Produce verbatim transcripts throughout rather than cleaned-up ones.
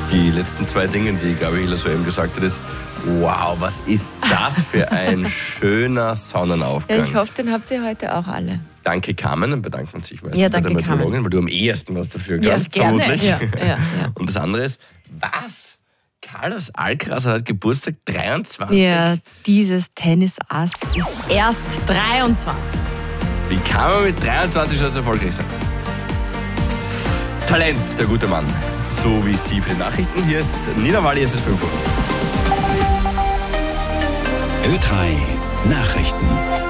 Die letzten zwei Dinge, die Gabriela soeben gesagt hat, ist, wow, was ist das für ein schöner Sonnenaufgang. Ja, ich hoffe, den habt ihr heute auch alle. Danke, Carmen, dann bedanken wir sich meistens ja, bei danke, der Meteorologin, weil du am ehesten was dafür kannst, ja, gerne. vermutlich. Ja, ja, ja. Und das andere ist, was? Carlos Alcaraz hat Geburtstag dreiundzwanzig. Ja, dieses Tennisass ist erst dreiundzwanzig. Wie kann man mit dreiundzwanzig schon so erfolgreich sein? Talent, der gute Mann. So wie Sie für die Nachrichten. Hier ist Nina Walli, es ist fünf Uhr. Ö drei Nachrichten.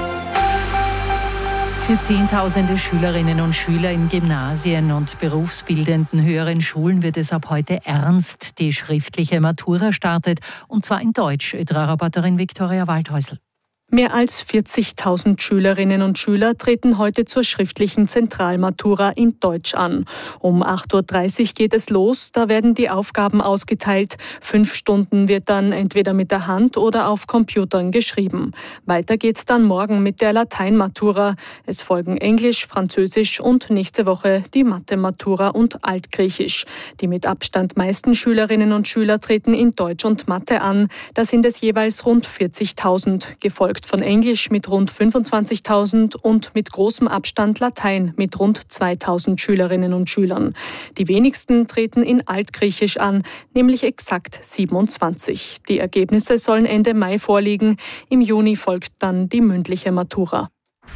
Für Zehntausende Schülerinnen und Schüler in Gymnasien und berufsbildenden höheren Schulen wird es ab heute ernst. Die schriftliche Matura startet, und zwar in Deutsch. Ö drei Reporterin Viktoria Waldhäusl. Mehr als vierzigtausend Schülerinnen und Schüler treten heute zur schriftlichen Zentralmatura in Deutsch an. Um acht Uhr dreißig geht es los, da werden die Aufgaben ausgeteilt. Fünf Stunden wird dann entweder mit der Hand oder auf Computern geschrieben. Weiter geht's dann morgen mit der Lateinmatura. Es folgen Englisch, Französisch und nächste Woche die Mathe-Matura und Altgriechisch. Die mit Abstand meisten Schülerinnen und Schüler treten in Deutsch und Mathe an. Da sind es jeweils rund vierzigtausend, gefolgt von Englisch mit rund fünfundzwanzigtausend und mit großem Abstand Latein mit rund zweitausend Schülerinnen und Schülern. Die wenigsten treten in Altgriechisch an, nämlich exakt siebenundzwanzig. Die Ergebnisse sollen Ende Mai vorliegen. Im Juni folgt dann die mündliche Matura.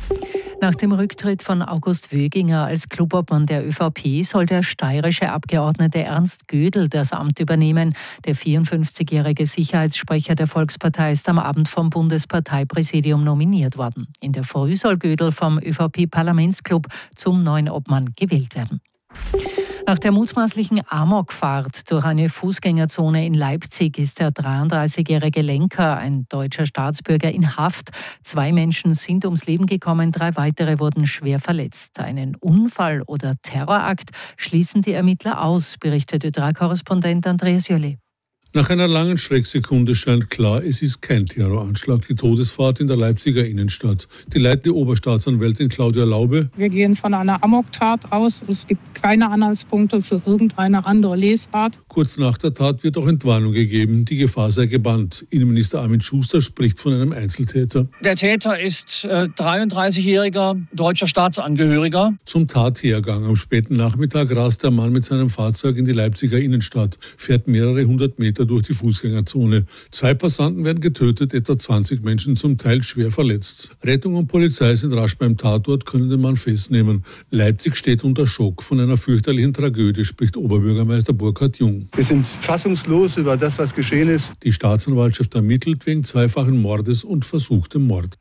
Nach dem Rücktritt von August Wöginger als Clubobmann der ÖVP soll der steirische Abgeordnete Ernst Gödel das Amt übernehmen. Der vierundfünfzigjährige Sicherheitssprecher der Volkspartei ist am Abend vom Bundesparteipräsidium nominiert worden. In der Früh soll Gödel vom ÖVP-Parlamentsclub zum neuen Obmann gewählt werden. Nach der mutmaßlichen Amokfahrt durch eine Fußgängerzone in Leipzig ist der dreiunddreißigjährige Lenker, ein deutscher Staatsbürger, in Haft. Zwei Menschen sind ums Leben gekommen, drei weitere wurden schwer verletzt. Einen Unfall oder Terrorakt schließen die Ermittler aus, berichtet Ö drei Korrespondent Andreas Jölle. Nach einer langen Schrecksekunde scheint klar, es ist kein Terroranschlag, die Todesfahrt in der Leipziger Innenstadt. Die leitende Oberstaatsanwältin Claudia Laube: Wir gehen von einer Amoktat aus. Es gibt keine Anhaltspunkte für irgendeine andere Lesart. Kurz nach der Tat wird auch Entwarnung gegeben, die Gefahr sei gebannt. Innenminister Armin Schuster spricht von einem Einzeltäter. Der Täter ist äh, dreiunddreißigjähriger deutscher Staatsangehöriger. Zum Tathergang am späten Nachmittag rast der Mann mit seinem Fahrzeug in die Leipziger Innenstadt, fährt mehrere hundert Meter durch die Fußgängerzone. Zwei Passanten werden getötet, etwa zwanzig Menschen zum Teil schwer verletzt. Rettung und Polizei sind rasch beim Tatort, können den Mann festnehmen. Leipzig steht unter Schock. Von einer fürchterlichen Tragödie spricht Oberbürgermeister Burkhard Jung. Wir sind fassungslos über das, was geschehen ist. Die Staatsanwaltschaft ermittelt wegen zweifachen Mordes und versuchtem Mord.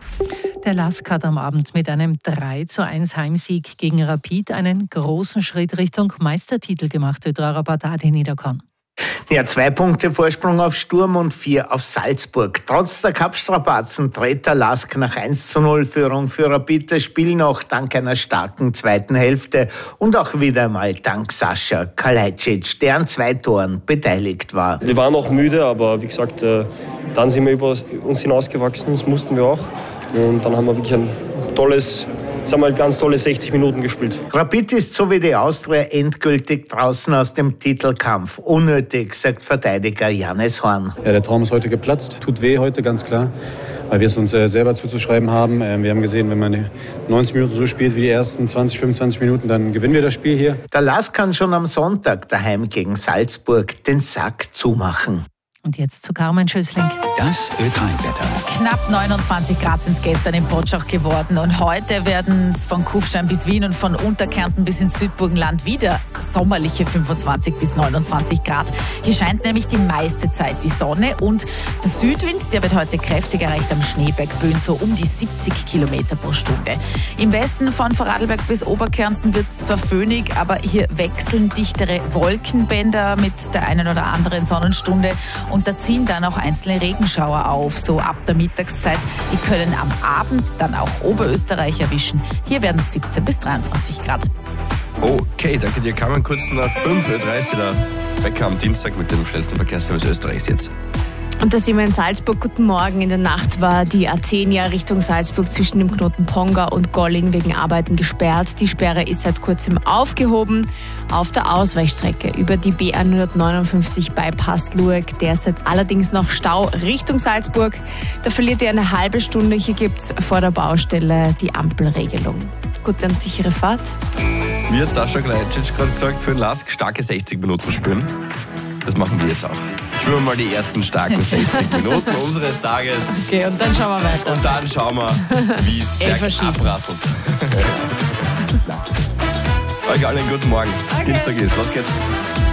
Der LASK hat am Abend mit einem drei zu eins Heimsieg gegen Rapid einen großen Schritt Richtung Meistertitel gemacht, Ö drei Reporter Adi Niederkorn. Ja, zwei Punkte Vorsprung auf Sturm und vier auf Salzburg. Trotz der Cup-Strapazen dreht der LASK nach eins zu null Führung für Rapid das Spiel noch dank einer starken zweiten Hälfte und auch wieder einmal dank Sascha Kalajdzic, der an zwei Toren beteiligt war. Wir waren auch müde, aber wie gesagt, dann sind wir über uns hinausgewachsen, das mussten wir auch. Und dann haben wir wirklich ein tolles, sagen wir mal, ganz tolle sechzig Minuten gespielt. Rapid ist so wie die Austria endgültig draußen aus dem Titelkampf. Unnötig, sagt Verteidiger Janis Horn. Ja, der Traum ist heute geplatzt. Tut weh heute, ganz klar, weil wir es uns selber zuzuschreiben haben. Wir haben gesehen, wenn man neunzig Minuten so spielt wie die ersten zwanzig, fünfundzwanzig Minuten, dann gewinnen wir das Spiel hier. Der LASK kann schon am Sonntag daheim gegen Salzburg den Sack zumachen. Und jetzt zu Carmen Schössling. Das Ö drei Wetter. Knapp neunundzwanzig Grad sind es gestern in Potschach geworden. Und heute werden es von Kufstein bis Wien und von Unterkärnten bis ins Südburgenland wieder sommerliche fünfundzwanzig bis neunundzwanzig Grad. Hier scheint nämlich die meiste Zeit die Sonne. Und der Südwind, der wird heute kräftig erreicht am Schneeberg, böen so um die siebzig Kilometer pro Stunde. Im Westen von Vorarlberg bis Oberkärnten wird es zwar föhnig, aber hier wechseln dichtere Wolkenbänder mit der einen oder anderen Sonnenstunde. Und da ziehen dann auch einzelne Regenschauer auf, so ab der Mittagszeit. Die können am Abend dann auch Oberösterreich erwischen. Hier werden es siebzehn bis dreiundzwanzig Grad. Okay, danke dir. Carmen, kurz nach fünf Uhr dreißig der Wecker am Dienstag mit dem schnellsten Verkehrsservice Österreichs jetzt. Und da sind wir in Salzburg. Guten Morgen. In der Nacht war die A zehn ja Richtung Salzburg zwischen dem Knoten Ponga und Golling wegen Arbeiten gesperrt. Die Sperre ist seit kurzem aufgehoben. Auf der Ausweichstrecke über die B hundertneunundfünfzig bei Pastlueck derzeit allerdings noch Stau Richtung Salzburg. Da verliert ihr eine halbe Stunde. Hier gibt es vor der Baustelle die Ampelregelung. Gute und sichere Fahrt. Wie hat Sascha Kalajdzic gerade gesagt, für den Lask starke sechzig Minuten spielen. Das machen wir jetzt auch. Spielen wir mal die ersten starken sechzig Minuten unseres Tages. Okay, und dann schauen wir weiter. Und dann schauen wir, wie es bergab rasselt. Euch allen einen guten Morgen. Okay. Dienstag ist, los geht's.